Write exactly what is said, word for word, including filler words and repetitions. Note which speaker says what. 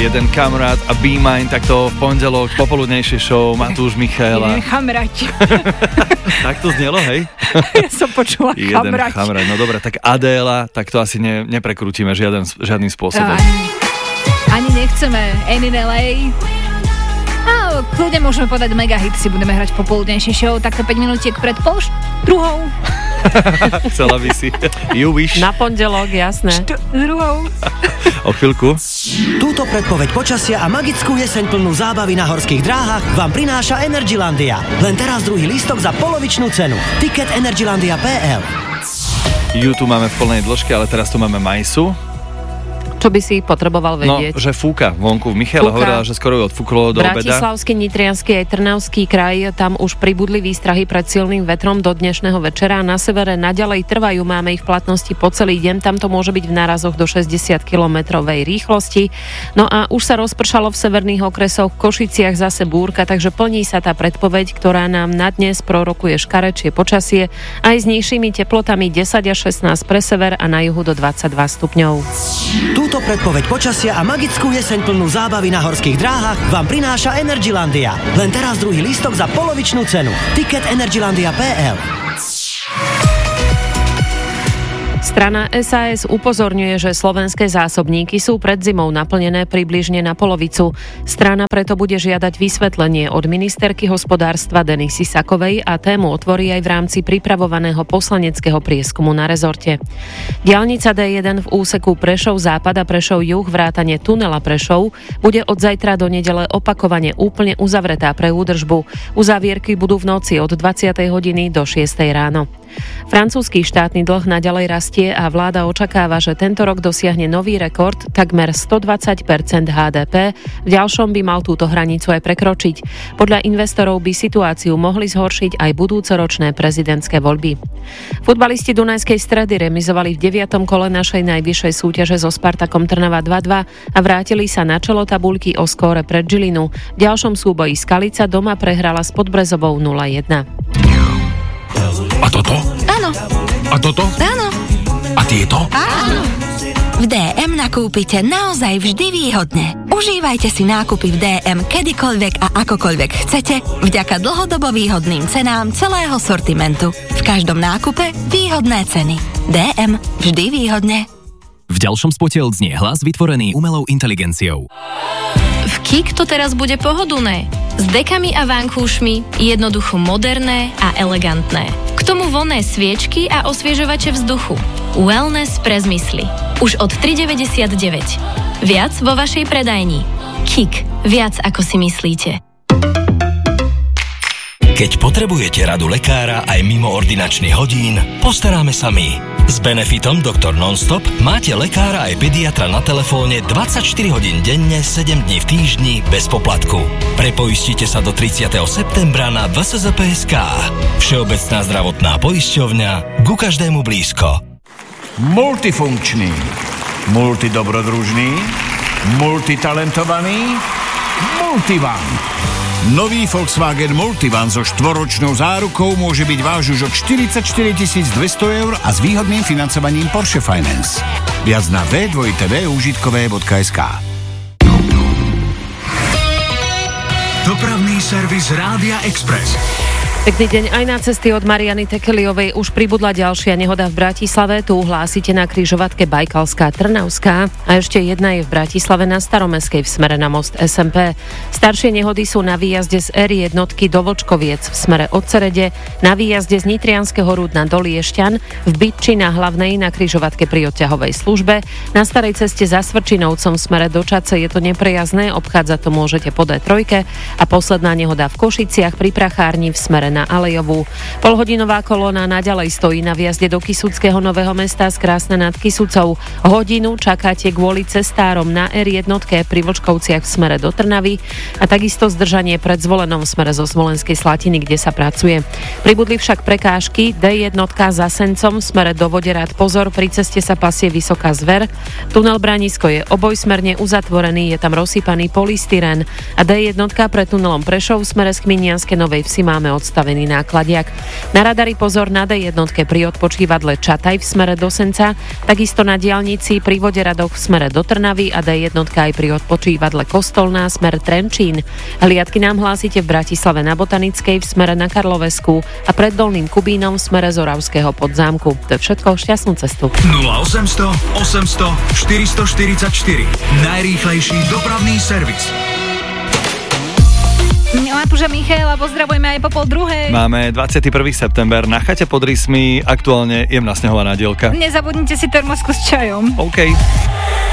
Speaker 1: jeden kamarát a Be Mine, takto v pondelok, popoludnejšie show, Matúš, Michaela.
Speaker 2: Jeden chamrať.
Speaker 1: Tak to znelo, hej?
Speaker 2: Ja som počula
Speaker 1: Jeden
Speaker 2: chamrať.
Speaker 1: chamrať, no dobre, tak Adéla, tak to asi ne, neprekrútime žiaden, žiadnym spôsobom.
Speaker 2: Ani, ani nechceme N in el ej. A kľudne môžeme povedať mega hit, si budeme hrať popoludnejšie show, takto päť minútiek pred pol druhou.
Speaker 1: Chcela by si. You wish.
Speaker 3: Na pondelok, jasné.
Speaker 2: Št- druhou.
Speaker 1: O chvíľku.
Speaker 4: Túto predpoveď počasia a magickú jeseň plnú zábavy na horských dráhach vám prináša Energylandia. Len teraz druhý lístok za polovičnú cenu. Ticket energylandia bodka pé el.
Speaker 1: Ju tu máme v plnej dĺžke, ale teraz tu máme Majsu.
Speaker 3: Čo by si potreboval vedieť?
Speaker 1: No, že fúka vonku. Michaela
Speaker 3: Fúka.
Speaker 1: hovorila, že skoro ju odfúklo do obeda.
Speaker 3: Bratislavský, Nitriansky aj Trnavský kraj, tam už pribudli výstrahy pred silným vetrom do dnešného večera. Na severe naďalej trvajú, máme ich v platnosti po celý deň, tam to môže byť v nárazoch do šesťdesiat kilometrovej rýchlosti. No a už sa rozpršalo v severných okresoch, v Košiciach zase búrka, takže plní sa tá predpoveď, ktorá nám na dnes prorokuje škarečie počasie aj s nižšími teplotami desať až šestnásť pre sever a na juhu do dvadsaťdva stupňov.
Speaker 4: Túto predpoveď počasia a magickú jeseň plnú zábavy na horských dráhach vám prináša Energylandia. Len teraz druhý lístok za polovičnú cenu. Ticket energylandia bodka pé el.
Speaker 3: Strana es a es upozorňuje, že slovenské zásobníky sú pred zimou naplnené približne na polovicu. Strana preto bude žiadať vysvetlenie od ministerky hospodárstva Denisy Sakovej a tému otvorí aj v rámci pripravovaného poslaneckého prieskumu na rezorte. Diaľnica dé jeden v úseku Prešov-Západ a Prešov-Juh vrátane tunela Prešov bude od zajtra do nedele opakovane úplne uzavretá pre údržbu. Uzávierky budú v noci od dvadsiatej hodiny do šiestej ráno. Francúzsky štátny dlh naďalej rastie a vláda očakáva, že tento rok dosiahne nový rekord takmer stodvadsať percent há dé pé. V ďalšom by mal túto hranicu aj prekročiť. Podľa investorov by situáciu mohli zhoršiť aj budúcoročné prezidentské voľby. Futbalisti Dunajskej Stredy remizovali v deviatom kole našej najvyššej súťaže so Spartakom Trnava dva dva a vrátili sa na čelo tabuľky o skóre pred Žilinu. V ďalšom súboji Skalica doma prehrala s Podbrezovou nula jedna.
Speaker 5: A toto?
Speaker 6: Áno.
Speaker 5: A toto?
Speaker 6: Áno.
Speaker 5: A tieto?
Speaker 6: Áno. V dé em nakúpite naozaj vždy výhodne. Užívajte si nákupy v dé em kedykoľvek a akokoľvek chcete vďaka dlhodobo výhodným cenám celého sortimentu. V každom nákupe výhodné ceny. dé em vždy výhodne.
Speaker 7: V ďalšom spote odznie hlas vytvorený umelou inteligenciou.
Speaker 8: V Kik to teraz bude pohodlné. S dekami a vankúšmi, jednoducho moderné a elegantné. K tomu vonné sviečky a osviežovače vzduchu. Wellness pre zmysly. Už od tri deväťdesiatdeväť. Viac vo vašej predajni. Kik. Viac ako si myslíte.
Speaker 9: Keď potrebujete radu lekára aj mimo ordinačných hodín, postaráme sa my. S benefitom doktor Nonstop máte lekára aj pediatra na telefóne dvadsaťštyri hodín denne, sedem dní v týždni bez poplatku. Prepoistite sa do tridsiateho septembra na vé es zet pé bodka es ká. Všeobecná zdravotná poisťovňa, ku každému blízko.
Speaker 10: Multifunkčný, multidobrodružný, multitalentovaný, Multivan. Nový Volkswagen Multivan so štvoročnou zárukou môže byť váš už od štyridsaťštyri tisíc dvesto eur a s výhodným financovaním Porsche Finance. Viac na w w w bodka užitkové bodka es ká.
Speaker 5: Dopravný servis Rádia Express.
Speaker 3: Pekný deň, aj na cesty od Mariany Tekeliovej už pribudla ďalšia nehoda v Bratislave, tu hlásite na križovatke Bajkalská Trnavská a ešte jedna je v Bratislave na Staromestskej v smere na most es em pé. Staršie nehody sú na výjazde z er jednotky do Vočkoviec v smere od Cerede, na výjazde z Nitrianskeho Rúdna do Liešťan, v Bytči na Hlavnej na križovatke pri odťahovej službe, na starej ceste za Svrčinovcom v smere do Čadce je to neprejazdné, obchádzať to môžete po dé tri a posledná nehoda v Košiciach pri Prachárni v smere na Alejovú. Polhodinová kolóna naďalej stojí na výjazde do Kysuckého Nového Mesta z Krásna nad Kysucou. Hodinu čakáte kvôli cestárom na er jednotke pri Vlčkovciach v smere do Trnavy a takisto zdržanie pred Zvolenom v smere zo Smolenskej Slatiny, kde sa pracuje. Pribudli však prekážky, dé jednotka za Sencom v smere do Voderad pozor, pri ceste sa pasie Vysoká Zver. Tunel Branisko je obojsmerne uzatvorený, je tam rozsypaný polystyrén a dé jednotka pred tunelom Prešov v smere z Kminianskej Novej Vsi máme odstav zastavený nákladiak. Na radari pozor na dé jednotke pri odpočívadle Čataj v smere do Senca, takisto na diaľnici pri Voderadoch v smere do Trnavy a dé jednotka aj pri odpočívadle Kostolná smer Trenčín. Hliadky nám hlásite v Bratislave na Botanickej v smere na Karlovesku a pred Dolným Kubínom v smere z Oravského Podzámku. To je všetko, šťastnú cestu.
Speaker 5: nula osemsto osemsto štyristoštyridsaťštyri. Najrýchlejší dopravný servis.
Speaker 2: Matúša Michaela pozdravujeme aj po pol druhej.
Speaker 1: Máme dvadsiateho prvého september, na chate pod Rysmi aktuálne jemná snehová nádielka.
Speaker 2: Nezabudnite si termosku s čajom.
Speaker 1: OK.